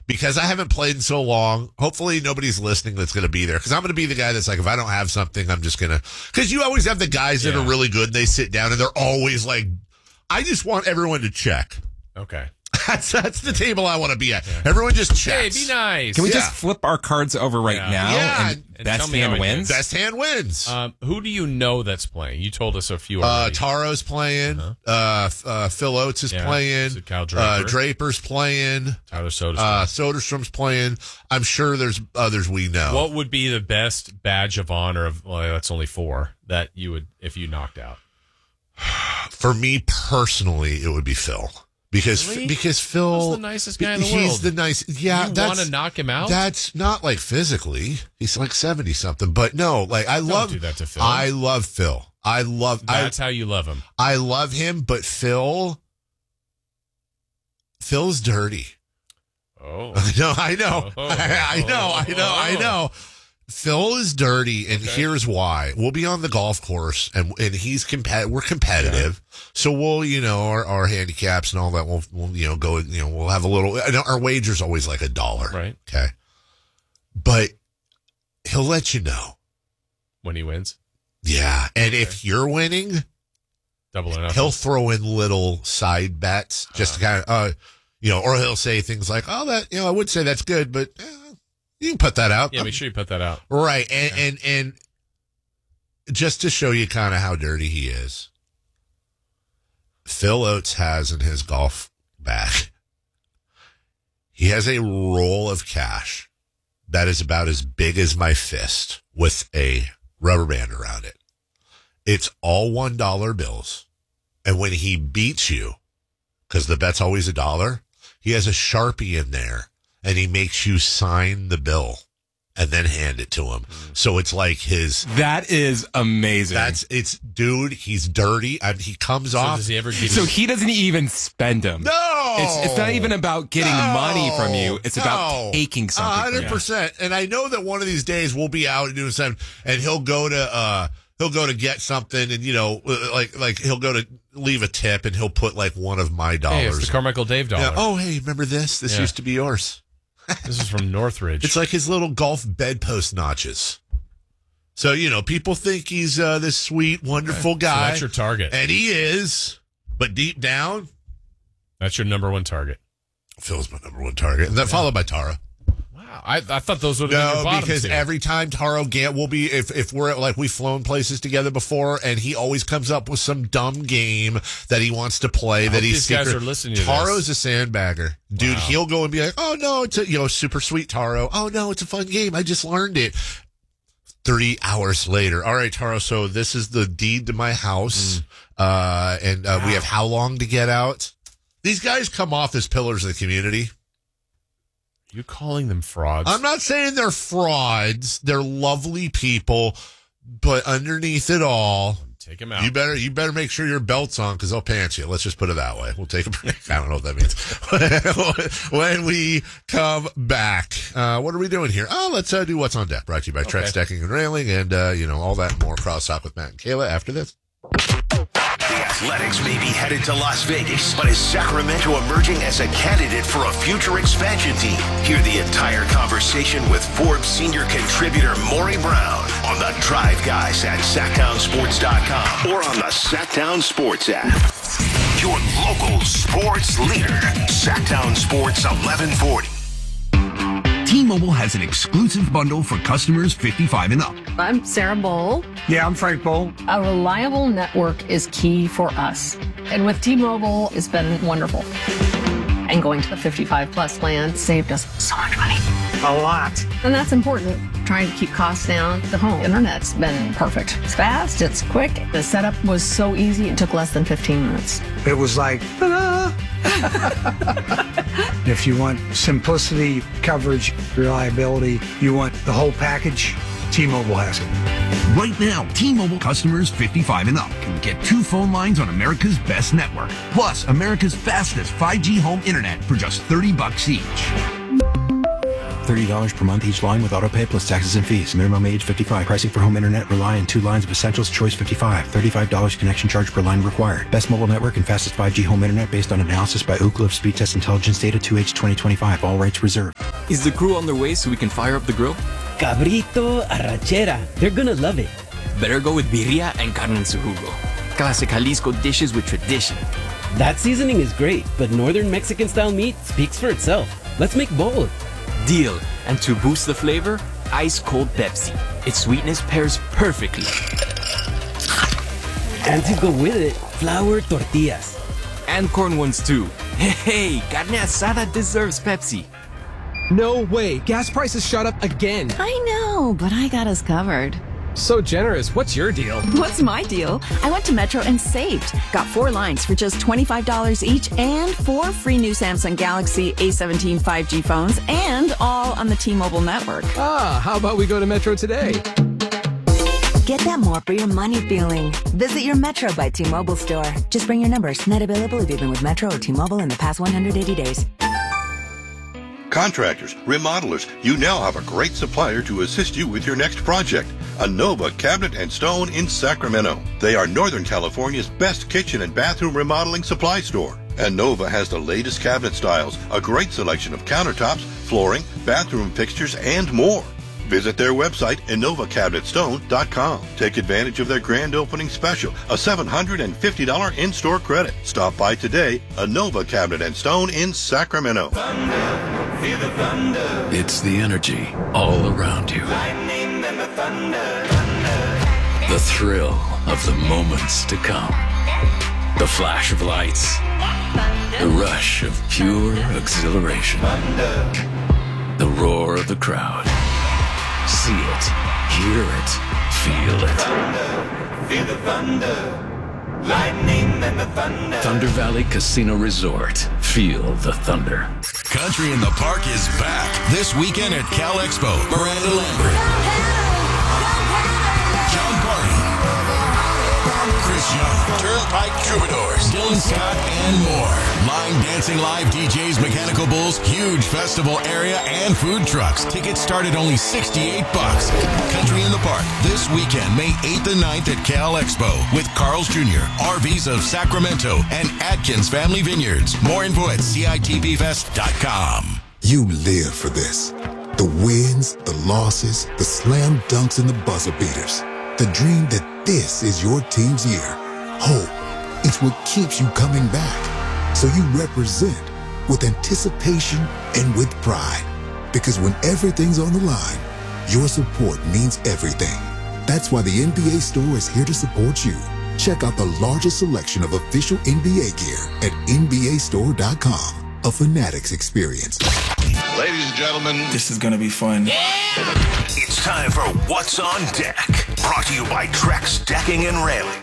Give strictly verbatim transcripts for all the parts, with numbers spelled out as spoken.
because I haven't played in so long, hopefully nobody's listening that's going to be there. Because I'm going to be the guy that's like, if I don't have something, I'm just going to. Because you always have the guys that Yeah. are really good and they sit down and they're always like, I just want everyone to check. Okay. That's that's the table I want to be at. Yeah. Everyone just Hey, checks. be nice. Can we Yeah. just flip our cards over right Yeah. now? Yeah. And, And best tell me how hand it wins? is. Best hand wins. Um, who do you know that's playing? You told us a few Uh, already. Taro's playing. Uh-huh. Uh, uh, Phil Oates is Yeah. playing. So Kyle Uh, Draper. Draper's playing. Tyler Soderstrom. Uh, Soderstrom's playing. I'm sure there's others we know. What would be the best badge of honor of, well, that's only four, that you would, if you knocked out? For me personally, it would be Phil. Because Really? because Phil, He's the nicest guy in the he's world. the nice. Yeah, You that's wanna knock him out? That's not like physically. He's like seventy something. But no, like I love. do that to Phil. I love Phil. I love. That's I, how you love him. I love him, but Phil. Phil's dirty. Oh. I know. I know. Oh. I, I know. I know. I know. Phil is dirty, and Okay. here's why. We'll be on the golf course, and and he's compet. We're competitive, so we'll, you know, our, our handicaps and all that. We'll, we'll, you know, go. You know, we'll have a little. And our wager's always like a dollar, Right. Okay, but he'll let you know. When he wins? Yeah, and if you're winning, Double or nothing. he'll throw in little side bets just to kind of, uh, you know, or he'll say things like, "Oh, that, you know, I would say that's good, but." Eh, you can put that out. Yeah, make sure you put that out. Right. And, Okay. and, and just to show you kind of how dirty he is, Phil Oates has in his golf bag, he has a roll of cash that is about as big as my fist with a rubber band around it. It's all one dollar bills. And when he beats you, because the bet's always a dollar, he has a Sharpie in there. And he makes you sign the bill and then hand it to him. So it's like his. That is amazing. That's it's, dude. He's dirty. I, he comes So off. does he ever give so you... he doesn't even spend them. No, It's, it's not even about getting No. money from you. It's No. about taking something A from hundred you. percent. And I know that one of these days we'll be out and doing something, and he'll go to uh he'll go to get something, and you know, like like he'll go to leave a tip, and he'll put like one of my dollars. Hey, it's the Carmichael Dave dollar. Yeah. Oh, hey, remember this? This Yeah. used to be yours. This is from Northridge. It's like his little golf bedpost notches. So, you know, people think he's uh, this sweet, wonderful Okay. guy. So that's your target. And he is. But deep down, That's your number one target. Phil's my number one target. And then followed by Tara. Wow. I, I thought those would have been No, your bottom because two. every time Taro Gant will be, if, if we're at, like, we've flown places together before, and he always comes up with some dumb game that he wants to play. I that hope he's these guys secret. are listening to Taro's this. a sandbagger. Dude, Wow. he'll go and be like, oh, no, it's a, you know, super sweet Taro. Oh, no, it's a fun game. I just learned it. thirty hours later. All right, Taro, so this is the deed to my house. Mm. Uh, and uh, we have how long to get out? These guys come off as pillars of the community. You calling them frauds? I'm not saying they're frauds. They're lovely people, but underneath it all, Take him out. you better you better make sure your belt's on because they'll pants you. Let's just put it that way. We'll take a break. I don't know what that means. When we come back, uh, what are we doing here? Oh, let's uh, do What's on Deck. Brought to you by Okay. Trex Decking and Railing, and uh, you know all that and more. Cross talk with Matt and Kayla after this. The Athletics may be headed to Las Vegas, but is Sacramento emerging as a candidate for a future expansion team? Hear the entire conversation with Forbes senior contributor Maury Brown on the Drive Guys at Sacktown Sports dot com or on the Sacktown Sports app. Your local sports leader, Sacktown Sports eleven forty. T-Mobile has an exclusive bundle for customers fifty-five and up. I'm Sarah Bowl. Yeah, I'm Frank Bowl. A reliable network is key for us. And with T-Mobile, it's been wonderful. And going to the fifty-five plus plan saved us so much money. A lot. And that's important. Trying to keep costs down. The home internet's been perfect. It's fast, it's quick. The setup was so easy, it took less than fifteen minutes. It was like, ta-da! If you want simplicity, coverage, reliability, you want the whole package, T-Mobile has it. Right now, T-Mobile customers fifty-five and up can get two phone lines on America's best network, plus America's fastest five G home internet for just thirty bucks each. thirty dollars per month each line with autopay plus taxes and fees. Minimum age fifty-five. Pricing for home internet rely on two lines of Essentials. Choice fifty-five. thirty-five dollars connection charge per line required. Best mobile network and fastest five G home internet based on analysis by Ookla of Speed Test Intelligence Data two H twenty twenty-five. All rights reserved. Is the crew on their way so we can fire up the grill? Cabrito, arrachera. They're gonna love it. Better go with birria and carne en su jugo. Classic Jalisco dishes with tradition. That seasoning is great, but Northern Mexican-style meat speaks for itself. Let's make both. Deal. And to boost the flavor, ice-cold Pepsi. Its sweetness pairs perfectly. And to go with it, flour tortillas. And corn ones too. Hey, carne asada deserves Pepsi. No way. Gas prices shot up again. I know, but I got us covered. So generous. What's your deal? What's my deal? I went to Metro and saved. Got four lines for just twenty-five dollars each and four free new Samsung Galaxy A seventeen five G phones and all on the T-Mobile network. Ah, how about we go to Metro today? Get that more for your money feeling. Visit your Metro by T-Mobile store. Just bring your numbers. Net available if you've been with Metro or T-Mobile in the past one hundred eighty days. Contractors, remodelers, you now have a great supplier to assist you with your next project. Anova Cabinet and Stone in Sacramento. They are Northern California's best kitchen and bathroom remodeling supply store. Anova has the latest cabinet styles, a great selection of countertops, flooring, bathroom fixtures, and more. Visit their website, Anova Cabinet Stone dot com. Take advantage of their grand opening special, a seven hundred fifty dollars in-store credit. Stop by today, Anova Cabinet and Stone in Sacramento. Thunder, feel the thunder. It's the energy all around you. Lightning and the thunder, thunder. The thrill of the moments to come. The flash of lights. The rush of pure exhilaration. Thunder. The roar of the crowd. See it, hear it, feel it. Thunder, feel the thunder, lightning and the thunder. Thunder Valley Casino Resort. Feel the thunder. Country in the Park is back this weekend at Cal Expo. Miranda Lambert, John Party, Chris Young, Turnpike Troubadours, Dylan Scott, and more. Line dancing live D Js, Mechanical Bulls, huge festival area, and food trucks. Tickets start at only sixty-eight bucks. Country in the Park this weekend, May eighth and ninth at Cal Expo with Carl's Junior, R Vs of Sacramento, and Atkins Family Vineyards. More info at C I T B fest dot com. You live for this. The wins, the losses, the slam dunks, and the buzzer beaters. The dream that this is your team's year. Hope. It's what keeps you coming back. So you represent with anticipation and with pride. Because when everything's on the line, your support means everything. That's why the N B A store is here to support you. Check out the largest selection of official N B A gear at N B A store dot com. A Fanatics experience. Ladies and gentlemen, this is going to be fun. Yeah! It's time for What's on Deck. Brought to you by Trex Decking and Railing.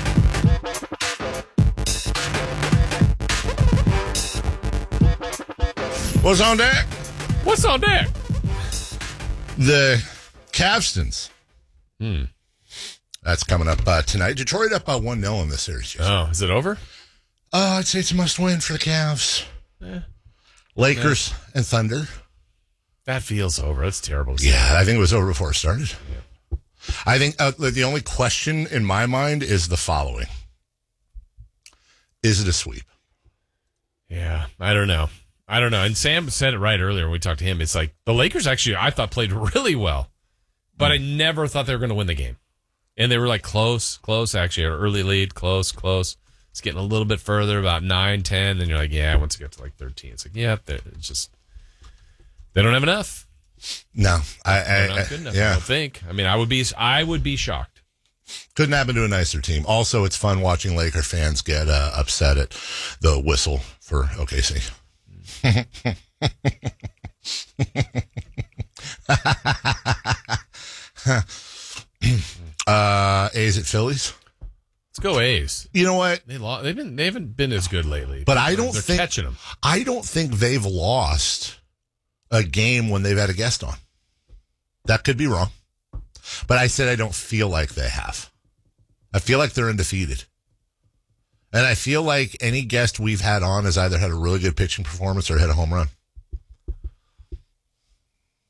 What's on deck? What's on deck? The Cavstons. Hmm. That's coming up uh, tonight. Detroit up by one nil in this series. Oh, is it over? Uh, I'd say it's a must-win for the Cavs. Eh. Lakers yeah. and Thunder. That feels over. That's terrible. Yeah, I think it was over before it started. Yeah. I think uh, the only question in my mind is the following. Is it a sweep? Yeah, I don't know. I don't know. And Sam said it right earlier when we talked to him. It's like the Lakers actually, I thought, played really well, but mm. I never thought they were going to win the game. And they were like close, close, actually, an early lead, close, close. It's getting a little bit further, about nine, ten. Then you're like, yeah, once you get to like thirteen, it's like, yeah, it's just, they don't have enough. No, I, They're I, not good enough, yeah. I don't think. I mean, I would be, I would be shocked. Couldn't happen to a nicer team. Also, it's fun watching Laker fans get uh, upset at the whistle for O K C. uh, A's at Phillies. Let's go A's. You know what? They lost. They've been. They haven't been as good lately. But I don't They're think catching them. I don't think they've lost a game when they've had a guest on. That could be wrong. But I said I don't feel like they have. I feel like they're undefeated. And I feel like any guest we've had on has either had a really good pitching performance or hit a home run.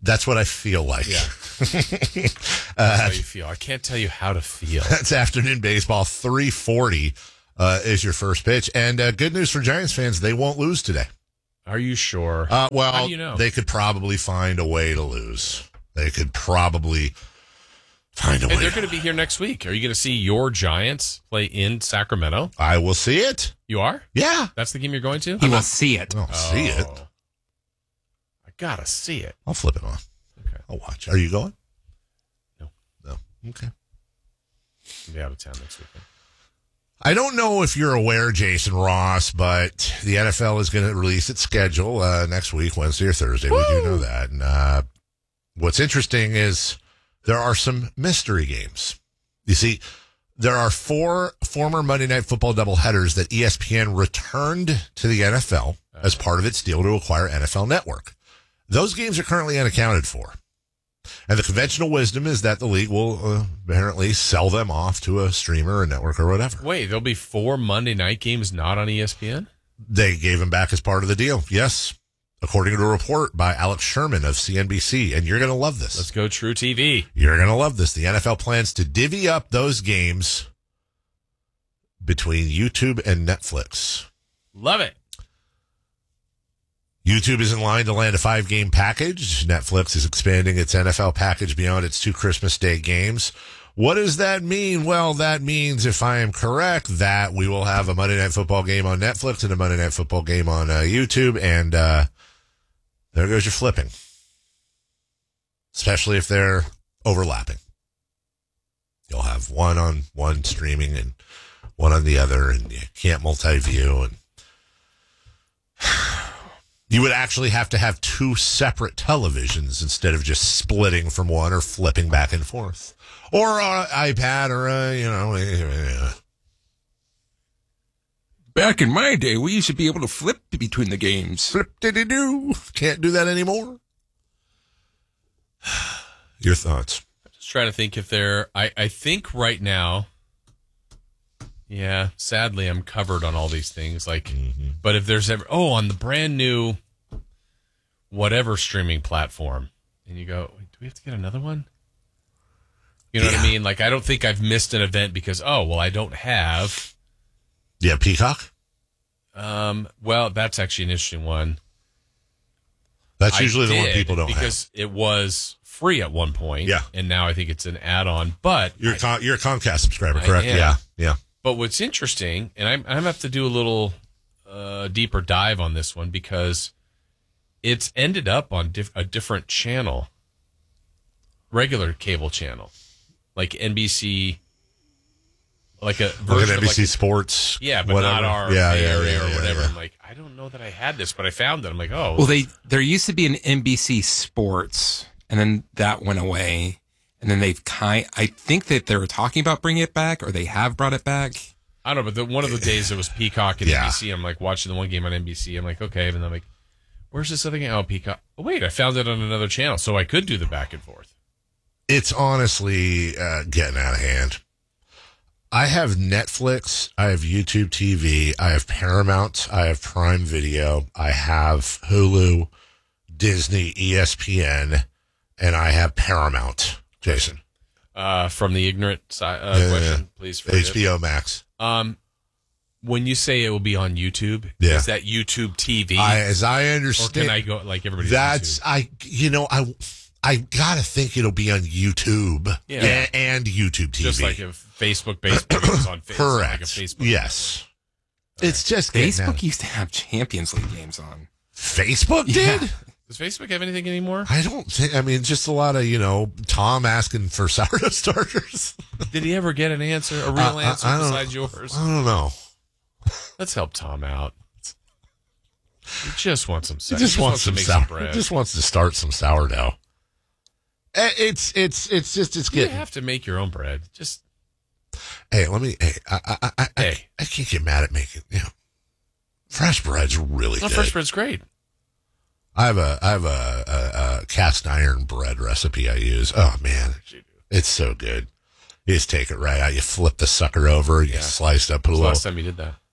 That's what I feel like. Yeah. uh, That's how you feel. I can't tell you how to feel. That's afternoon baseball. three forty uh, is your first pitch. And uh, good news for Giants fans, they won't lose today. Are you sure? Uh, well, How do you know? They could probably find a way to lose. They could probably find a And way. they're going to be here next week. Are you going to see your Giants play in Sacramento? I will see it. You are? Yeah. That's the game you're going to? He will see it. I'll see it. I got to see it. I'll flip it on. Okay. I'll watch. Are you going? No. No. Okay. I'll be out of town next weekend. I don't know if you're aware, Jason Ross, but the N F L is going to release its schedule uh, next week, Wednesday or Thursday. Woo! We do know that. And uh, what's interesting is there are some mystery games. You see, there are four former Monday Night Football doubleheaders that E S P N returned to the N F L as part of its deal to acquire N F L Network. Those games are currently unaccounted for. And the conventional wisdom is that the league will uh, apparently sell them off to a streamer or network or whatever. Wait, there'll be four Monday night games not on E S P N? They gave them back as part of the deal. Yes. According to a report by Alex Sherman of C N B C. And you're going to love this. Let's go True T V. You're going to love this. The N F L plans to divvy up those games between YouTube and Netflix. Love it. YouTube is in line to land a five-game package. Netflix is expanding its N F L package beyond its two Christmas Day games. What does that mean? Well, that means, if I am correct, that we will have a Monday Night Football game on Netflix and a Monday Night Football game on uh, YouTube, and uh, there goes your flipping. Especially if they're overlapping. You'll have one on one streaming and one on the other, and you can't multi-view, and you would actually have to have two separate televisions instead of just splitting from one or flipping back and forth. Or an iPad or a, you know. Back in my day, we used to be able to flip between the games. Flip-diddy-doo. Can't do that anymore. Your thoughts? Just trying to think if there, I, I think right now, yeah, sadly I'm covered on all these things. Like, mm-hmm. But if there's ever, oh, on the brand new whatever streaming platform, and you go, do we have to get another one? You know yeah. what I mean? Like, I don't think I've missed an event because, oh, well, I don't have. Yeah, Peacock? Um, well, that's actually an interesting one. That's I usually the one did, people don't because have. It was free at one point. Yeah. And now I think it's an add-on. But you're, I, Con- you're a Comcast subscriber, correct? Yeah. Yeah. But what's interesting, and I'm, I'm going to have to do a little uh, deeper dive on this one because it's ended up on diff- a different channel, regular cable channel, like N B C, like a version like an N B C like a, Sports. Yeah, but whatever. not our yeah, Bay yeah, Area yeah, or yeah, whatever. Yeah. I'm like, I don't know that I had this, but I found it. I'm like, oh. Well, they there used to be an N B C Sports, and then that went away. And then they've kind, I think that they were talking about bringing it back, or they have brought it back. I don't know, but the, one of the days it was Peacock and yeah. N B C. I'm like watching the one game on N B C. I'm like, okay. And then I'm like, where's this other game? Oh, Peacock. Oh, wait, I found it on another channel. So I could do the back and forth. It's honestly uh, getting out of hand. I have Netflix. I have YouTube T V. I have Paramount. I have Prime Video. I have Hulu, Disney, E S P N, and I have Paramount. Jason. Uh, from the ignorant side, uh, yeah, question, yeah. please. Forgive. H B O Max. Um, when you say it will be on YouTube, yeah. is that YouTube T V? I, as I understand, or can I go like everybody? That's I. You know, I. I gotta think it'll be on YouTube yeah. and, and YouTube T V. Just like if Facebook baseball was on Facebook. Correct. Like a Facebook yes. Network. It's just Facebook used to have Champions League games on. Facebook did? Yeah. Does Facebook have anything anymore? I don't think. I mean, just a lot of, you know, Tom asking for sourdough starters. Did he ever get an answer, a real uh, answer I, I besides yours? I don't know. Let's help Tom out. He just wants some. He just, he wants, wants some to make sour, some bread. He just wants to start some sourdough. It's it's it's just it's you getting. You have to make your own bread. Just hey, let me. Hey, I I I, hey. I, I can't get mad at making. You know, fresh bread's really no, good. Fresh bread's great. I have a I have a, a, a cast iron bread recipe I use. Oh man, it's so good. You just take it right out. You flip the sucker over. You yeah. slice it up. Put a When's little. Last time you did that?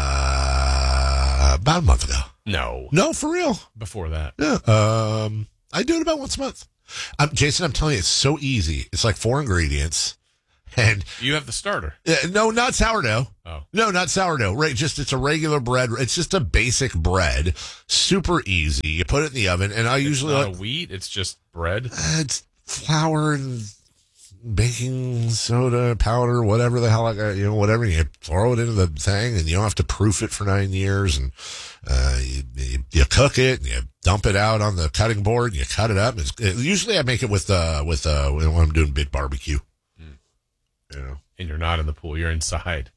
Uh, about a month ago. No, no, for real. Before that, yeah. Um. I do it about once a month. Um, Jason, I'm telling you, it's so easy. It's like four ingredients. And you have the starter. Uh, no, not sourdough. Oh. No, not sourdough. Right, just it's a regular bread. It's just a basic bread. Super easy. You put it in the oven, and I It's usually not like, a wheat. It's just bread. Uh, it's flour and baking soda powder, whatever the hell I got, you know, whatever. You throw it into the thing, and you don't have to proof it for nine years. And uh, you, you, you cook it, and you dump it out on the cutting board, and you cut it up. It's, it, usually, I make it with uh, with uh, when I'm doing big barbecue. Mm. You know, and you're not in the pool; you're inside.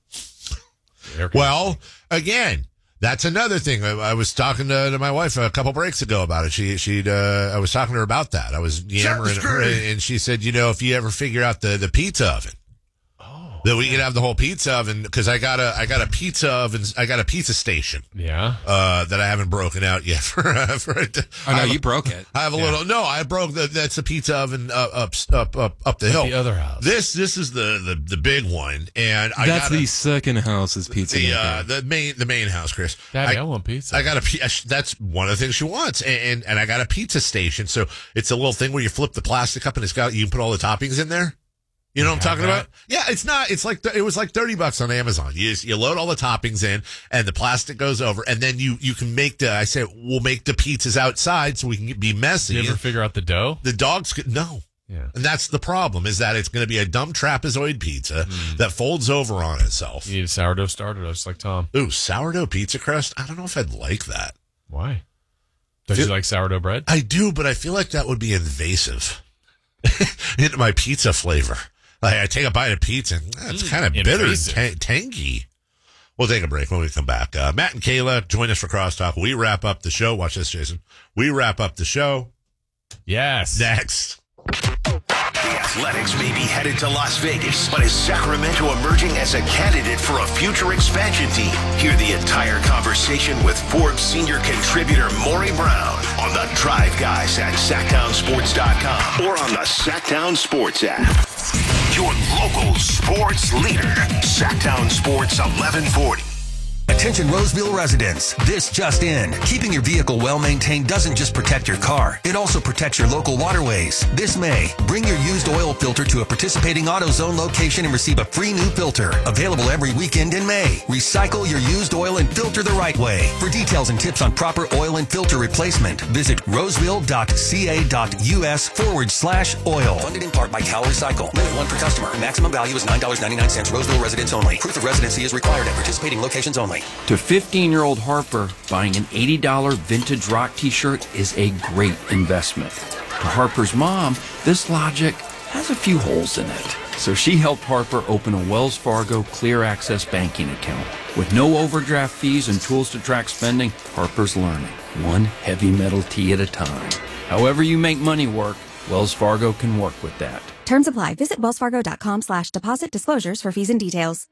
Well, again, that's another thing. I, I was talking to, to my wife a couple breaks ago about it. She, she'd, uh, I was talking to her about that. I was yammering at her, and she said, you know, if you ever figure out the, the pizza oven, oh, that we yeah. could have the whole pizza oven, because I got a, I got a pizza oven, I got a pizza station. Yeah. Uh, that I haven't broken out yet for, uh, for it. Oh, no, you a, broke it. I have a yeah. little, no, I broke the, that's a pizza oven uh, up, up, up, up the At hill. the other house. This, this is the, the, the big one. And I That's got the second house's pizza. The, uh, the main, the main house, Chris. Daddy, I, I want pizza. I got a, that's one of the things she wants. And, and, and I got a pizza station. So it's a little thing where you flip the plastic up and it's got, you can put all the toppings in there. You know what I'm talking that? about? Yeah, it's not, it's like, it was like thirty bucks on Amazon. You just, you load all the toppings in and the plastic goes over, and then you, you can make the, I said, we'll make the pizzas outside so we can be messy. Did you ever figure out the dough? The dogs could, no. Yeah. And that's the problem, is that it's going to be a dumb trapezoid pizza mm. that folds over on itself. You need a sourdough starter, just like Tom. Ooh, sourdough pizza crust? I don't know if I'd like that. Why? Don't feel, you like sourdough bread? I do, but I feel like that would be invasive into my pizza flavor. Like, I take a bite of pizza, and eh, it's mm, kind of bitter and ta- tangy. We'll take a break when we come back. Uh, Matt and Kayla, join us for Crosstalk. We wrap up the show. Watch this, Jason. We wrap up the show. Yes. Next. The Athletics may be headed to Las Vegas, but is Sacramento emerging as a candidate for a future expansion team? Hear the entire conversation with Forbes senior contributor Maury Brown on the Drive Guys at sacktown sports dot com or on the Sacktown Sports app. Your local sports leader, Sacktown Sports eleven forty. Attention Roseville residents, this just in. Keeping your vehicle well maintained doesn't just protect your car, it also protects your local waterways. This May, bring your used oil filter to a participating AutoZone location and receive a free new filter. Available every weekend in May. Recycle your used oil and filter the right way. For details and tips on proper oil and filter replacement, visit roseville.ca.us forward slash oil. Funded in part by Cal Recycle. Limit one per customer. Maximum value is nine dollars and ninety-nine cents. Roseville residents only. Proof of residency is required at participating locations only. To fifteen-year-old Harper, buying an eighty dollars vintage rock t-shirt is a great investment. To Harper's mom, this logic has a few holes in it. So she helped Harper open a Wells Fargo Clear Access banking account. With no overdraft fees and tools to track spending, Harper's learning, one heavy metal tee at a time. However you make money work, Wells Fargo can work with that. Terms apply. Visit wellsfargo.com slash deposit disclosures for fees and details.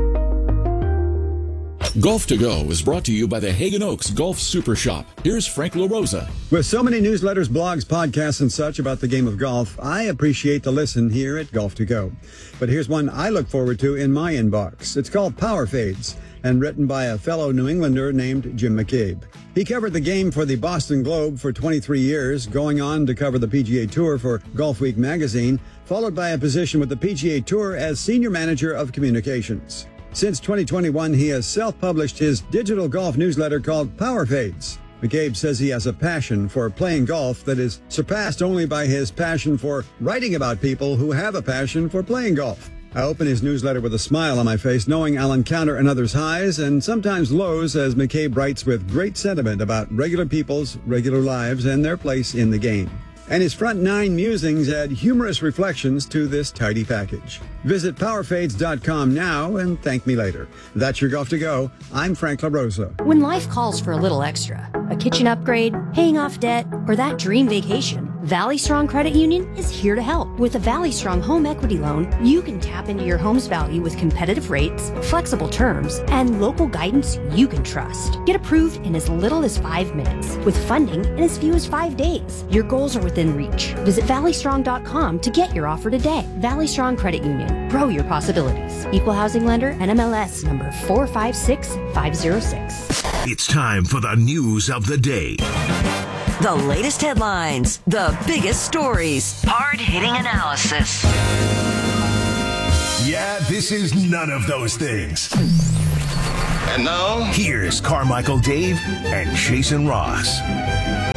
Golf to Go is brought to you by the Hagen Oaks Golf Super Shop. Here's Frank LaRosa. With so many newsletters, blogs, podcasts, and such about the game of golf, I appreciate the listen here at Golf to Go. But here's one I look forward to in my inbox. It's called Power Fades and written by a fellow New Englander named Jim McCabe. He covered the game for the Boston Globe for twenty-three years, going on to cover the P G A Tour for Golf Week magazine, followed by a position with the P G A Tour as Senior Manager of Communications. Since twenty twenty-one, he has self-published his digital golf newsletter called Power Fades. McCabe says he has a passion for playing golf that is surpassed only by his passion for writing about people who have a passion for playing golf. I open his newsletter with a smile on my face, knowing I'll encounter another's highs and sometimes lows, as McCabe writes with great sentiment about regular people's regular lives and their place in the game. And his front nine musings add humorous reflections to this tidy package. Visit power fades dot com now and thank me later. That's your Golf to Go. I'm Frank LaRosa. When life calls for a little extra, a kitchen upgrade, paying off debt, or that dream vacation, Valley Strong Credit Union is here to help. With a Valley Strong home equity loan, you can tap into your home's value with competitive rates, flexible terms, and local guidance you can trust. Get approved in as little as five minutes, with funding in as few as five days. Your goals are within reach. Visit valley strong dot com to get your offer today. Valley Strong Credit Union. Grow your possibilities. Equal housing lender, N M L S number four five six five zero six. It's time for the news of the day. The latest headlines, the biggest stories, hard-hitting analysis. Yeah, this is none of those things. And now, here's Carmichael Dave and Jason Ross.